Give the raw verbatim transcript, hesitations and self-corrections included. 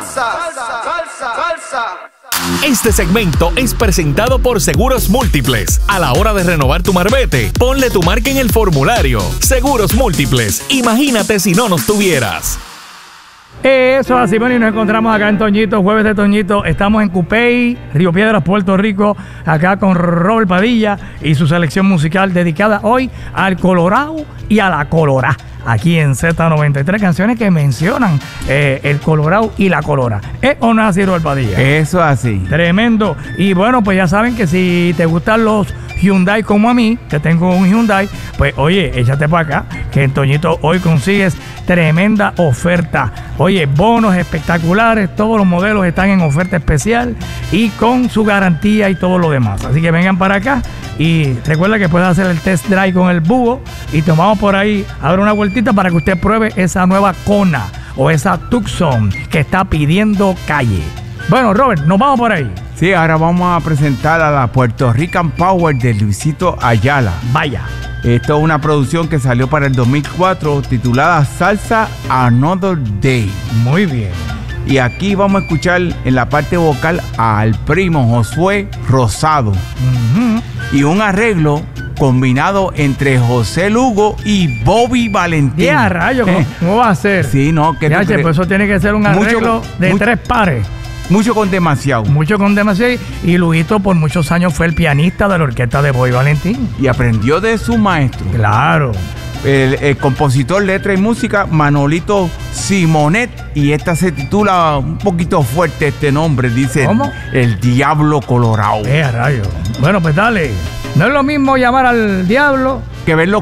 salsa, salsa, salsa. Este segmento es presentado por Seguros Múltiples. A la hora de renovar tu marbete, ponle tu marca en el formulario. Seguros Múltiples. Imagínate si no nos tuvieras. Eso es así, bueno, y nos encontramos acá en Toñito, jueves de Toñito. Estamos en Cupey, Río Piedras, Puerto Rico, acá con Robert Padilla y su selección musical dedicada hoy al Colorado y a la Colorá. Aquí en Z noventa y tres, canciones que mencionan eh, el Colorado y la Colorá. ¿Es o no así, Robert Padilla? Eso así. Tremendo. Y bueno, pues ya saben que si te gustan los Hyundai como a mí, que tengo un Hyundai, pues oye, échate para acá, que en Toñito hoy consigues tremenda oferta. Oye, bonos espectaculares, todos los modelos están en oferta especial y con su garantía y todo lo demás. Así que vengan para acá y recuerda que puedes hacer el test drive con el búho y tomamos por ahí a dar una vueltita para que usted pruebe esa nueva Kona o esa Tucson que está pidiendo calle. Bueno, Robert, nos vamos por ahí. Sí, ahora vamos a presentar a la Puerto Rican Power de Luisito Ayala. Vaya. Esto es una producción que salió para el dos mil cuatro titulada Salsa Another Day. Muy bien. Y aquí vamos a escuchar en la parte vocal al primo Josué Rosado. Uh-huh. Y un arreglo combinado entre José Lugo y Bobby Valentín. ¡Ya, rayo! ¿Cómo, ¿Cómo va a ser? Sí, no, que ya, che, pues eso tiene que ser un arreglo mucho, de mucho, tres pares. Mucho con demasiado. Mucho con demasiado. Y Luisito por muchos años fue el pianista de la orquesta de Bobby Valentín. Y aprendió de su maestro. Claro. El, el compositor, letra y música, Manolito Simonet. Y esta se titula un poquito fuerte este nombre. Dice ¿Cómo? El Diablo Colorado. ¡Eh, rayo! Bueno, pues dale. No es lo mismo llamar al diablo que verlo